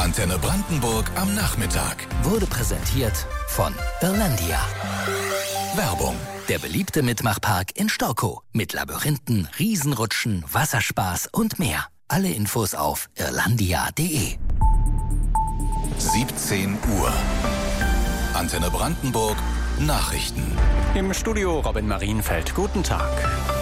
Antenne Brandenburg am Nachmittag. Wurde präsentiert von Irlandia. Werbung. Der beliebte Mitmachpark in Storkow. Mit Labyrinthen, Riesenrutschen, Wasserspaß und mehr. Alle Infos auf irlandia.de. 17 Uhr. Antenne Brandenburg. Nachrichten. Im Studio Robin Marienfeld. Guten Tag.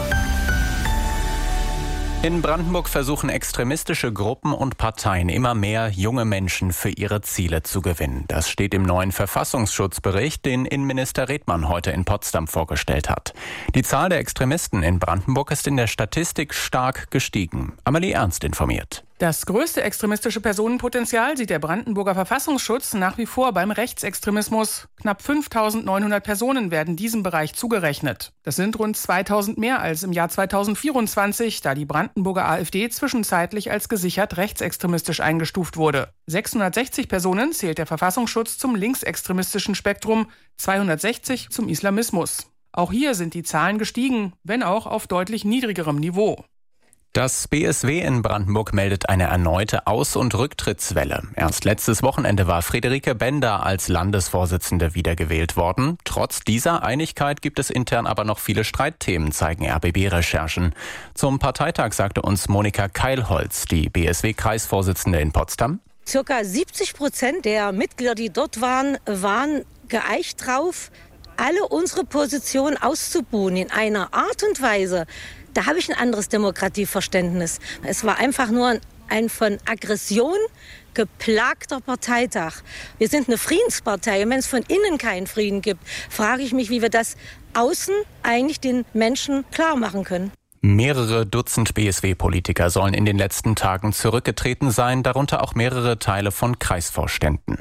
In Brandenburg versuchen extremistische Gruppen und Parteien immer mehr junge Menschen für ihre Ziele zu gewinnen. Das steht im neuen Verfassungsschutzbericht, den Innenminister Redmann heute in Potsdam vorgestellt hat. Die Zahl der Extremisten in Brandenburg ist in der Statistik stark gestiegen. Amelie Ernst informiert. Das größte extremistische Personenpotenzial sieht der Brandenburger Verfassungsschutz nach wie vor beim Rechtsextremismus. Knapp 5.900 Personen werden diesem Bereich zugerechnet. Das sind rund 2.000 mehr als im Jahr 2024, da die Brandenburger AfD zwischenzeitlich als gesichert rechtsextremistisch eingestuft wurde. 660 Personen zählt der Verfassungsschutz zum linksextremistischen Spektrum, 260 zum Islamismus. Auch hier sind die Zahlen gestiegen, wenn auch auf deutlich niedrigerem Niveau. Das BSW in Brandenburg meldet eine erneute Aus- und Rücktrittswelle. Erst letztes Wochenende war Friederike Bender als Landesvorsitzende wiedergewählt worden. Trotz dieser Einigkeit gibt es intern aber noch viele Streitthemen, zeigen RBB-Recherchen. Zum Parteitag sagte uns Monika Keilholz, die BSW-Kreisvorsitzende in Potsdam. Circa 70% der Mitglieder, die dort waren geeicht drauf, alle unsere Positionen auszubuhen in einer Art und Weise. Da habe ich ein anderes Demokratieverständnis. Es war einfach nur ein von Aggression geplagter Parteitag. Wir sind eine Friedenspartei und wenn es von innen keinen Frieden gibt, frage ich mich, wie wir das außen eigentlich den Menschen klar machen können. Mehrere Dutzend BSW-Politiker sollen in den letzten Tagen zurückgetreten sein, darunter auch mehrere Teile von Kreisvorständen.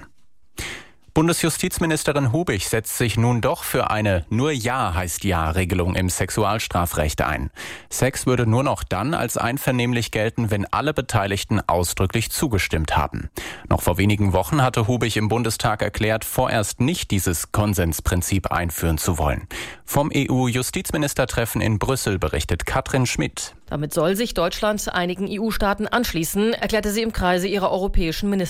Bundesjustizministerin Hubig setzt sich nun doch für eine nur Ja heißt Ja-Regelung im Sexualstrafrecht ein. Sex würde nur noch dann als einvernehmlich gelten, wenn alle Beteiligten ausdrücklich zugestimmt haben. Noch vor wenigen Wochen hatte Hubig im Bundestag erklärt, vorerst nicht dieses Konsensprinzip einführen zu wollen. Vom EU-Justizministertreffen in Brüssel berichtet Katrin Schmidt. Damit soll sich Deutschland einigen EU-Staaten anschließen, erklärte sie im Kreise ihrer europäischen Minister.